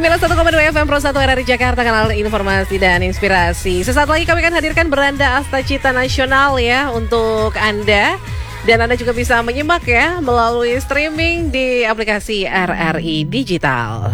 91,2 FM Pro 1 RRI Jakarta, kanal informasi dan inspirasi. Sesaat lagi kami akan hadirkan Beranda Astacita Nasional ya untuk Anda. Dan Anda juga bisa menyimak ya melalui streaming di aplikasi RRI Digital.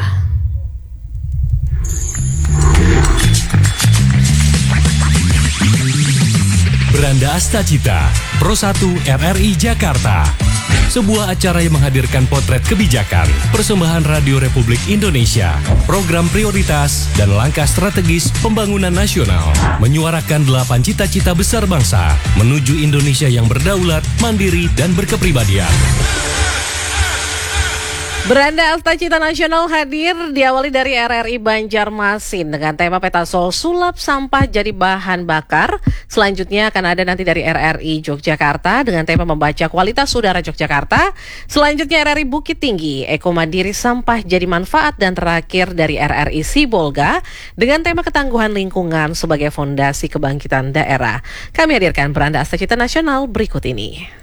Beranda Astacita, Pro 1 RRI Jakarta. Sebuah acara yang menghadirkan potret kebijakan, persembahan Radio Republik Indonesia, program prioritas, dan langkah strategis pembangunan nasional. Menyuarakan 8 cita-cita besar bangsa, menuju Indonesia yang berdaulat, mandiri, dan berkepribadian. Beranda Astacita Nasional hadir diawali dari RRI Banjarmasin dengan tema Petasol Sulap Sampah Jadi Bahan Bakar. Selanjutnya akan ada nanti dari RRI Yogyakarta dengan tema Membaca Kualitas Udara Yogyakarta. Selanjutnya RRI Bukit Tinggi, Eko Mandiri Sampah Jadi Manfaat. Dan terakhir dari RRI Sibolga dengan tema Ketangguhan Lingkungan sebagai Fondasi Kebangkitan Daerah. Kami hadirkan Beranda Astacita Nasional berikut ini.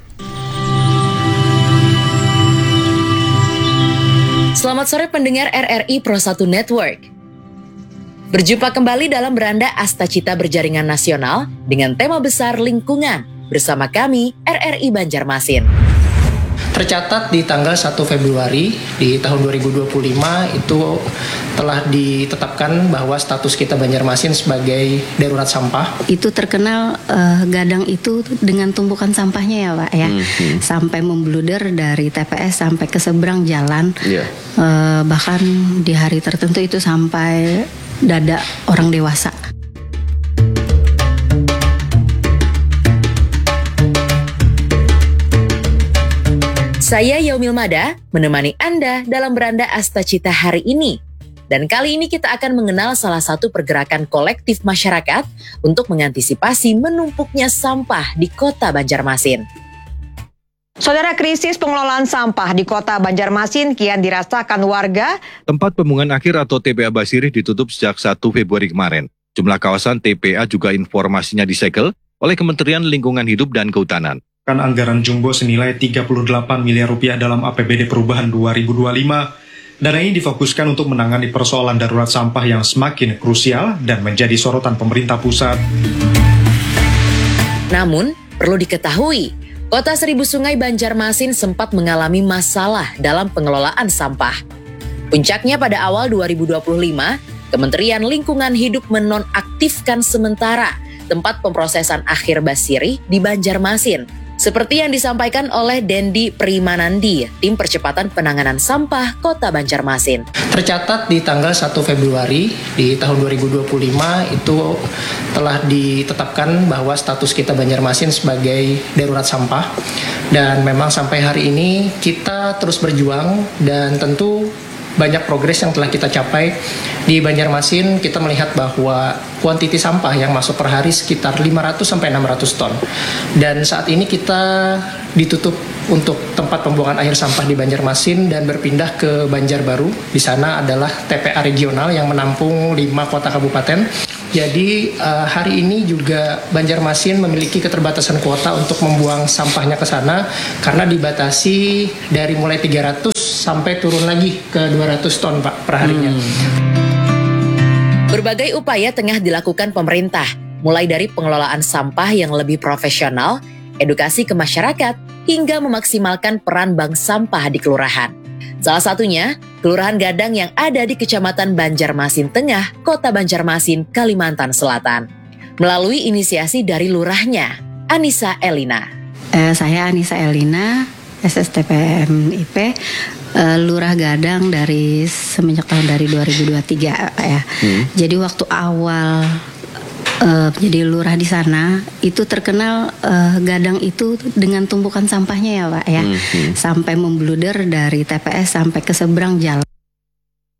Selamat sore pendengar RRI Pro 1 Network. Berjumpa kembali dalam Beranda Astacita Berjaringan Nasional dengan tema besar lingkungan bersama kami RRI Banjarmasin. Tercatat di tanggal 1 Februari di tahun 2025 itu telah ditetapkan bahwa status kita Banjarmasin sebagai darurat sampah. Itu terkenal Gadang itu dengan tumpukan sampahnya ya Pak ya. Sampai membluder dari TPS sampai ke seberang jalan. Bahkan di hari tertentu itu sampai dada orang dewasa. Saya Yaumil Mada menemani Anda dalam Beranda Astacita hari ini. Dan kali ini kita akan mengenal salah satu pergerakan kolektif masyarakat untuk mengantisipasi menumpuknya sampah di kota Banjarmasin. Saudara, krisis pengelolaan sampah di kota Banjarmasin kian dirasakan warga. Tempat pembuangan akhir atau TPA Basirih ditutup sejak 1 Februari kemarin. Jumlah kawasan TPA juga informasinya disegel oleh Kementerian Lingkungan Hidup dan Kehutanan. Anggaran jumbo senilai 38 miliar rupiah dalam APBD Perubahan 2025. Dana ini difokuskan untuk menangani persoalan darurat sampah yang semakin krusial dan menjadi sorotan pemerintah pusat. Namun, perlu diketahui, Kota Seribu Sungai Banjarmasin sempat mengalami masalah dalam pengelolaan sampah. Puncaknya pada awal 2025, Kementerian Lingkungan Hidup menonaktifkan sementara tempat pemrosesan akhir Basirih di Banjarmasin. Seperti yang disampaikan oleh Dendi Primanandi, Tim Percepatan Penanganan Sampah Kota Banjarmasin. Tercatat di tanggal 1 Februari di tahun 2025 itu telah ditetapkan bahwa status kita Banjarmasin sebagai darurat sampah. Dan memang sampai hari ini kita terus berjuang dan tentu banyak progres yang telah kita capai. Di Banjarmasin kita melihat bahwa kuantiti sampah yang masuk per hari sekitar 500 sampai 600 ton. Dan saat ini kita ditutup untuk tempat pembuangan akhir sampah di Banjarmasin dan berpindah ke Banjarbaru. Di sana adalah TPA regional yang menampung 5 kota kabupaten. Jadi hari ini juga Banjarmasin memiliki keterbatasan kuota untuk membuang sampahnya ke sana karena dibatasi dari mulai 300 sampai turun lagi ke 200 ton Pak per harinya. Berbagai upaya tengah dilakukan pemerintah, mulai dari pengelolaan sampah yang lebih profesional, edukasi ke masyarakat, hingga memaksimalkan peran bank sampah di kelurahan. Salah satunya, Kelurahan Gadang yang ada di Kecamatan Banjarmasin Tengah, Kota Banjarmasin, Kalimantan Selatan. Melalui inisiasi dari lurahnya, Anissa Elina. Saya Anissa Elina, SSTPM IP, Lurah Gadang semenjak tahun 2023 ya. Jadi waktu awal jadi lurah di sana itu terkenal Gadang itu dengan tumpukan sampahnya ya Pak ya. Sampai membluder dari TPS sampai ke seberang jalan.